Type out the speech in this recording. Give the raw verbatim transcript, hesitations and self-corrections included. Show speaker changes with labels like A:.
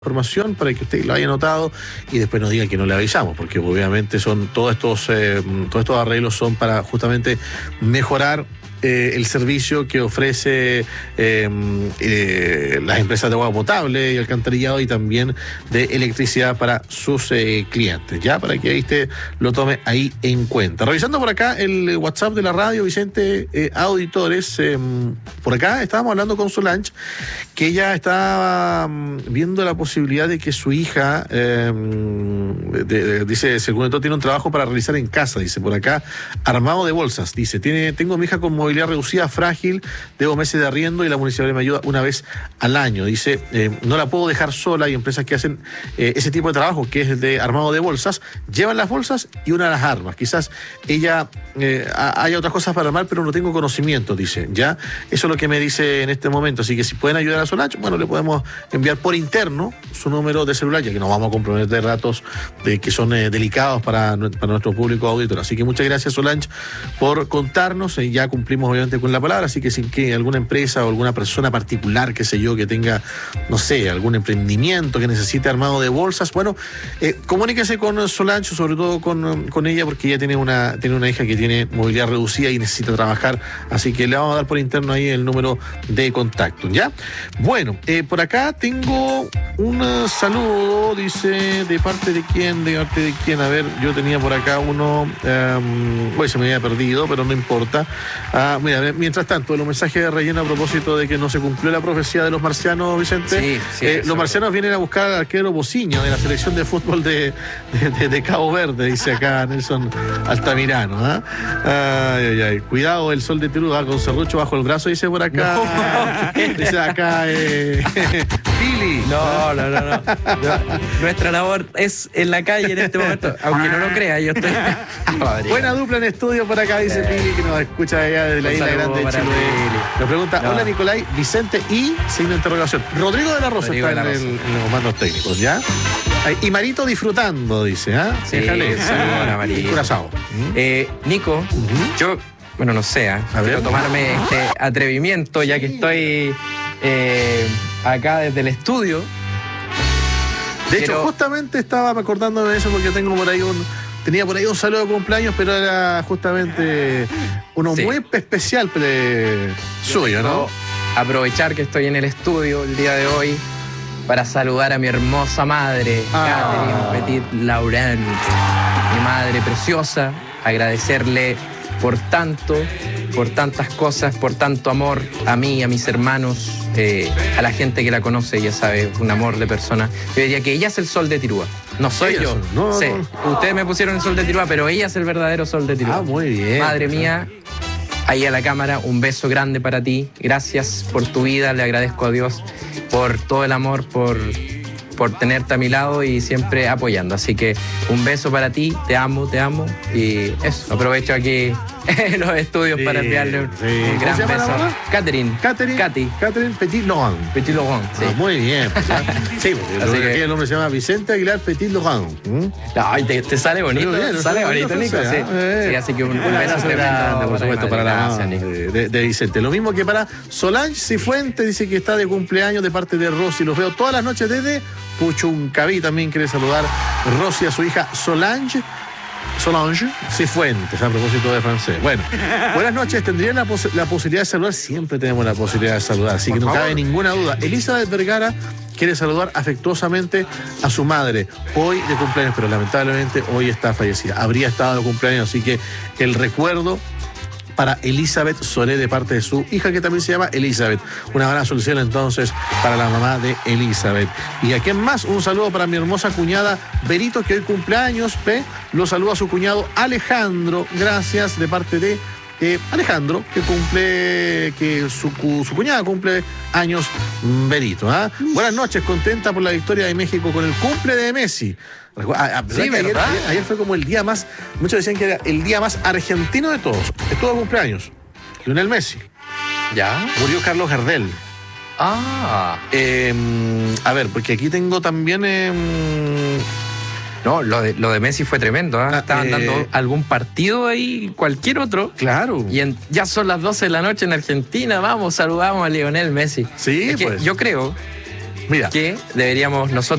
A: información para que usted lo haya notado y después nos diga que no le avisamos, porque obviamente son todos estos eh, todos estos arreglos son para justamente mejorar eh, el servicio que ofrece eh, eh, las empresas de agua potable y alcantarillado y también de electricidad para sus eh, clientes, ya para que usted lo tome ahí en cuenta. Revisando por acá el WhatsApp de la radio, Vicente, eh, auditores, eh, por acá estábamos hablando con Solange, que ella estaba viendo la posibilidad de que su hija, eh, de, de, dice, según todo, tiene un trabajo para realizar en casa, dice por acá, armado de bolsas, dice, tiene, tengo a mi hija con movilidad reducida, frágil, debo meses de arriendo y la municipalidad me ayuda una vez al año, dice, eh, no la puedo dejar sola, hay empresas que hacen eh, ese tipo de trabajo, que es el de armado de bolsas, llevan las bolsas y una las armas, quizás ella eh, haya otras cosas para armar, pero no tengo conocimiento, dice, ya, eso es lo que me dice en este momento, así que si pueden ayudar a Solange, bueno, le podemos enviar por interno su número de celular, ya que nos vamos a comprometer datos de que son eh, delicados para, para nuestro público auditor. Así que muchas gracias, Solange, por contarnos. Eh, ya cumplimos obviamente con la palabra, así que sin que alguna empresa o alguna persona particular, qué sé yo, que tenga, no sé, algún emprendimiento que necesite armado de bolsas, bueno, eh, comuníquese con Solange, sobre todo con, con ella, porque ella tiene una, tiene una hija que tiene movilidad reducida y necesita trabajar, así que le vamos a dar por interno ahí el número de contacto, ¿ya? Bueno, eh, por acá tengo un saludo, dice, ¿de parte de quién? ¿De parte de quién? A ver, yo tenía por acá uno, um, bueno, se me había perdido, pero no importa. Ah, mira, mientras tanto, los mensajes de relleno a propósito de que no se cumplió la profecía de los marcianos, Vicente. Sí, sí, eh, los marcianos vienen a buscar al arquero Bociño de la selección de fútbol de, de, de, de Cabo Verde, dice acá Nelson Altamirano. ¿Ah? Ay, ay, ay. Cuidado, el sol de Perú, ¿ah? Con serrucho bajo el brazo, dice por acá. No. Dice acá, eh, Pili.
B: No, no, no, no, no. Nuestra labor es en la calle en este momento, aunque no lo crea, yo estoy.
A: Buena dupla en estudio por acá, dice eh. Pili, que nos escucha allá desde la isla grande de Chile. Nos pregunta, no. Hola Nicolai, Vicente y signo de interrogación. Rodrigo de la Rosa Rodrigo está en, el, en los mandos técnicos, ¿ya? Y Marito disfrutando, dice, ¿ah?
B: Sí, déjale,
A: saludos a Marito. Curazao.
B: Eh, Nico, uh-huh. yo, bueno, no sé, ¿eh? a quiero ver. tomarme este atrevimiento, ya que estoy eh, acá desde el estudio.
A: De
B: Pero...
A: hecho, justamente estaba acordándome de eso porque tengo por ahí un... Tenía por ahí un saludo de cumpleaños, pero era justamente uno sí. muy especial pre... suyo, ¿no?
B: Aprovechar que estoy en el estudio el día de hoy para saludar a mi hermosa madre, ah. Catherine Petit Laurent, mi madre preciosa, agradecerle por tanto, por tantas cosas, por tanto amor a mí, a mis hermanos, eh, a la gente que la conoce, ya sabe, un amor de persona. Yo diría que ella es el sol de Tirúa. No soy yo.
A: No,
B: sí.
A: no.
B: Ustedes me pusieron el sol de Tirúa, pero ella es el verdadero sol de Tirúa.
A: Ah, muy bien.
B: Madre mía, ahí a la cámara, un beso grande para ti. Gracias por tu vida, le agradezco a Dios por todo el amor, por, por tenerte a mi lado y siempre apoyando. Así que un beso para ti, te amo, te amo. Y eso, aprovecho aquí en los estudios sí, para enviarle un,
A: sí.
B: un gran beso. Catherine.
A: Catherine.
B: Katy.
A: Catherine Petit Laurent.
B: Petit Laurent, sí.
A: Ah, muy bien. Pues, sí, porque el, que... el hombre se llama Vicente Aguilar Petit Laurent. ¿Mm?
B: Ay, te, te sale bonito. Bien, te sale bonito, Nico. Sí. Eh, sí, así que un, un beso grande,
A: por supuesto, para la mamá de, de Vicente. Lo mismo que para Solange Cifuentes, dice que está de cumpleaños de parte de Rosy. Los veo todas las noches desde Puchuncaví. También quiere saludar Rosy a su hija Solange. Solange Cifuentes, a propósito de francés. Bueno, buenas noches. ¿Tendrían la, pos la posibilidad de saludar? Siempre tenemos la posibilidad de saludar, así Por que no favor. cabe ninguna duda. Elizabeth Vergara quiere saludar afectuosamente a su madre, hoy de cumpleaños, pero lamentablemente hoy está fallecida. Habría estado de cumpleaños, así que el recuerdo para Elizabeth Solé de parte de su hija, que también se llama Elizabeth. Un abrazo al cielo entonces para la mamá de Elizabeth. Y a quién más, un saludo para mi hermosa cuñada Berito, que hoy cumpleaños. ¿ve? Lo saludo a su cuñado Alejandro, gracias, de parte de eh, Alejandro, que cumple, que su, su cuñada cumple años, Berito. ¿ah? Buenas noches, contenta por la victoria de México con el cumple de Messi. Ah, sí, ayer, ayer, ayer fue como el día más, muchos decían que era el día más argentino de todos. Estuvo de cumpleaños Lionel Messi.
B: Ya.
A: Murió Carlos Gardel.
B: Ah.
A: Eh, a ver, porque aquí tengo también. Eh,
B: no, lo de, lo de Messi fue tremendo. ¿eh?
A: Ah,
B: Estaban
A: eh,
B: dando algún partido ahí, cualquier otro.
A: Claro.
B: Y en, ya son las doce de la noche en Argentina. Vamos, saludamos a Lionel Messi.
A: Sí,
B: es que
A: pues.
B: Yo creo
A: Mira.
B: que deberíamos nosotros